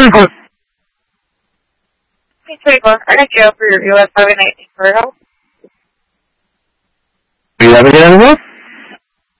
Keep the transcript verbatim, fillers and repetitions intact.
twenty-four. I got jail for your U S seven eighteen for help. Are you ever getting this?